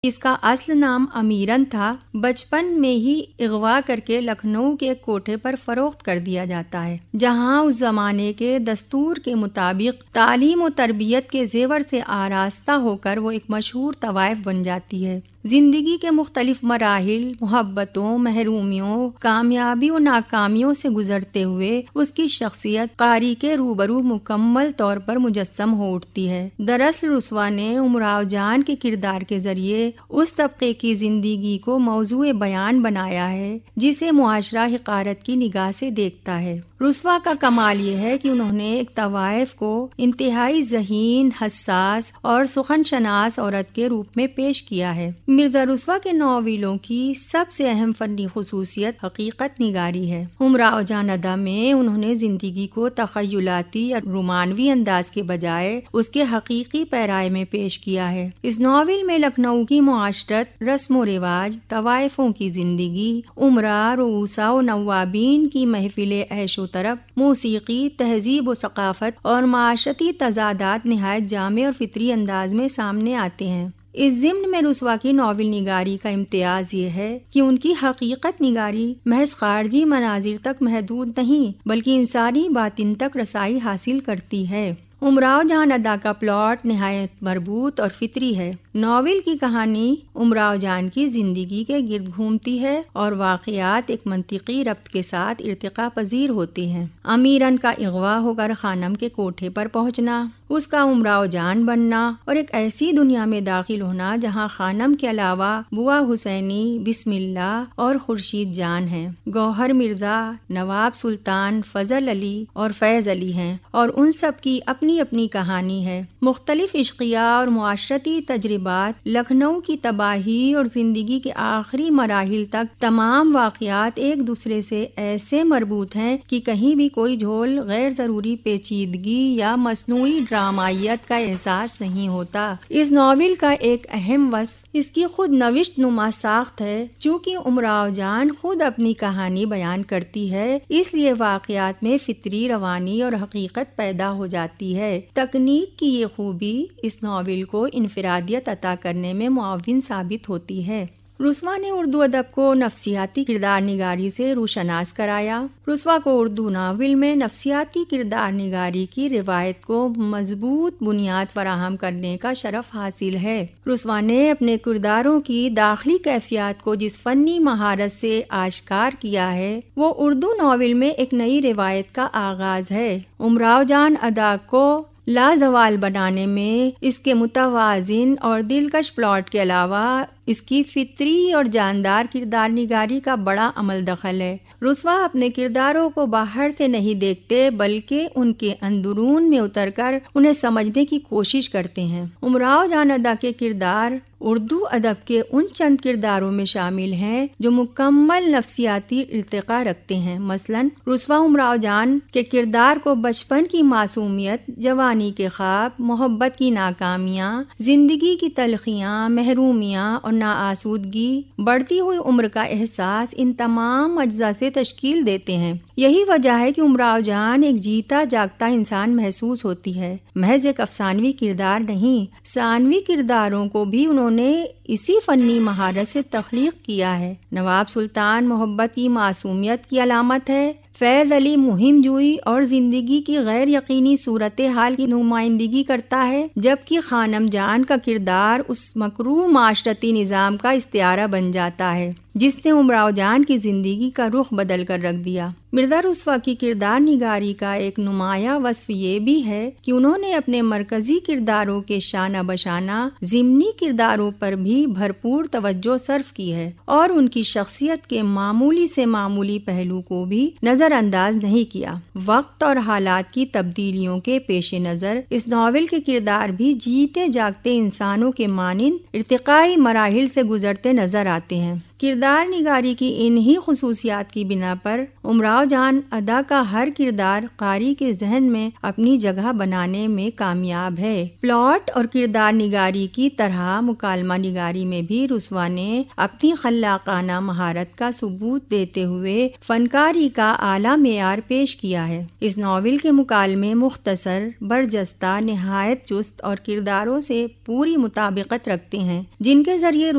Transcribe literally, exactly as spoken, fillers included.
اس کا اصل نام امیرن تھا، بچپن میں ہی اغوا کر کے لکھنؤ کے کوٹھے پر فروخت کر دیا جاتا ہے، جہاں اس زمانے کے دستور کے مطابق تعلیم و تربیت کے زیور سے آراستہ ہو کر وہ ایک مشہور طوائف بن جاتی ہے۔ زندگی کے مختلف مراحل، محبتوں، محرومیوں، کامیابی و ناکامیوں سے گزرتے ہوئے اس کی شخصیت قاری کے روبرو مکمل طور پر مجسم ہو اٹھتی ہے۔ دراصل رسوا نے امراؤ جان کے کردار کے ذریعے اس طبقے کی زندگی کو موضوع بیان بنایا ہے جسے معاشرہ حقارت کی نگاہ سے دیکھتا ہے۔ رسوا کا کمال یہ ہے کہ انہوں نے ایک طوائف کو انتہائی ذہین، حساس اور سخن شناس عورت کے روپ میں پیش کیا ہے۔ مرزا رسوا کے ناولوں کی سب سے اہم فنی خصوصیت حقیقت نگاری ہے۔ امراؤ جان ادا میں انہوں نے زندگی کو تخیلاتی یا رومانوی انداز کے بجائے اس کے حقیقی پیرائے میں پیش کیا ہے۔ اس ناول میں لکھنؤ کی معاشرت، رسم و رواج، طوائفوں کی زندگی، امراء، رؤساء و نوابین کی محفل عیش و طرب، موسیقی، تہذیب و ثقافت اور معاشرتی تضادات نہایت جامع اور فطری انداز میں سامنے آتے ہیں۔ اس ضمن میں رسوا کی ناول نگاری کا امتیاز یہ ہے کہ ان کی حقیقت نگاری محض خارجی مناظر تک محدود نہیں بلکہ انسانی باطن تک رسائی حاصل کرتی ہے۔ امراؤ جان ادا کا پلاٹ نہایت مربوط اور فطری ہے۔ ناول کی کہانی امراؤ جان کی زندگی کے گرد گھومتی ہے اور واقعات ایک منطقی ربط کے ساتھ ارتقا پذیر ہوتے ہیں۔ امیرن کا اغوا ہو کر خانم کے کوٹھے پر پہنچنا، اس کا امراؤ جان بننا اور ایک ایسی دنیا میں داخل ہونا جہاں خانم کے علاوہ بوا حسینی، بسم اللہ اور خورشید جان ہیں، گوہر مرزا، نواب سلطان، فضل علی اور فیض علی ہیں اور ان سب کی اپنی اپنی کہانی ہے۔ مختلف عشقیہ اور معاشرتی تجربات، لکھنؤ کی تباہی اور زندگی کے آخری مراحل تک تمام واقعات ایک دوسرے سے ایسے مربوط ہیں کہ کہیں بھی کوئی جھول، غیر ضروری پیچیدگی یا مصنوعی ڈرامائیت کا احساس نہیں ہوتا۔ اس ناول کا ایک اہم وصف اس کی خود نوشت نما ساخت ہے۔ چونکہ امراؤ جان خود اپنی کہانی بیان کرتی ہے، اس لیے واقعات میں فطری روانی اور حقیقت پیدا ہو جاتی ہے۔ تکنیک کی یہ خوبی اس ناول کو انفرادیت عطا کرنے میں معاون ثابت ہوتی ہے۔ رسوا نے اردو ادب کو نفسیاتی کردار نگاری سے روشناس کرایا۔ رسوا کو اردو ناول میں نفسیاتی کردار نگاری کی روایت کو مضبوط بنیاد فراہم کرنے کا شرف حاصل ہے۔ رسوا نے اپنے کرداروں کی داخلی کیفیات کو جس فنی مہارت سے آشکار کیا ہے وہ اردو ناول میں ایک نئی روایت کا آغاز ہے۔ امراؤ جان ادا کو لازوال بنانے میں اس کے متوازن اور دلکش پلاٹ کے علاوہ اس کی فطری اور جاندار کردار نگاری کا بڑا عمل دخل ہے۔ رسوا اپنے کرداروں کو باہر سے نہیں دیکھتے بلکہ ان کے اندرون میں اتر کر انہیں سمجھنے کی کوشش کرتے ہیں۔ امراؤ جان ادا کے کردار اردو ادب کے ان چند کرداروں میں شامل ہیں جو مکمل نفسیاتی ارتقا رکھتے ہیں۔ مثلاً رسوا امراؤ جان کے کردار کو بچپن کی معصومیت، جوانی کے خواب، محبت کی ناکامیاں، زندگی کی تلخیاں، محرومیاں اور ناآسودگی، بڑھتی ہوئی عمر کا احساس، ان تمام اجزاء سے تشکیل دیتے ہیں۔ یہی وجہ ہے کہ امراؤ جان ایک جیتا جاگتا انسان محسوس ہوتی ہے، محض ایک افسانوی کردار نہیں۔ ثانوی کرداروں کو بھی انہوں نے اسی فنی مہارت سے تخلیق کیا ہے۔ نواب سلطان محبت کی معصومیت کی علامت ہے، فیض علی مہم جوئی اور زندگی کی غیر یقینی صورتحال کی نمائندگی کرتا ہے، جبکہ خانم جان کا کردار اس مکروہ معاشرتی نظام کا استعارہ بن جاتا ہے جس نے امراؤ جان کی زندگی کا رخ بدل کر رکھ دیا۔ مرزا رسوا کی کردار نگاری کا ایک نمایاں وصف یہ بھی ہے کہ انہوں نے اپنے مرکزی کرداروں کے شانہ بشانہ ضمنی کرداروں پر بھی بھرپور توجہ صرف کی ہے اور ان کی شخصیت کے معمولی سے معمولی پہلو کو بھی نظر انداز نہیں کیا۔ وقت اور حالات کی تبدیلیوں کے پیش نظر اس ناول کے کردار بھی جیتے جاگتے انسانوں کے مانند ارتقائی مراحل سے گزرتے نظر آتے ہیں۔ کردار نگاری کی انہی خصوصیات کی بنا پر امراؤ جان ادا کا ہر کردار قاری کے ذہن میں اپنی جگہ بنانے میں کامیاب ہے۔ پلاٹ اور کردار نگاری کی طرح مکالمہ نگاری میں بھی رسوا نے اپنی خلاقانہ مہارت کا ثبوت دیتے ہوئے فنکاری کا اعلیٰ معیار پیش کیا ہے۔ اس ناول کے مکالمے مختصر، برجستہ، نہایت چست اور کرداروں سے پوری مطابقت رکھتے ہیں جن کے ذریعے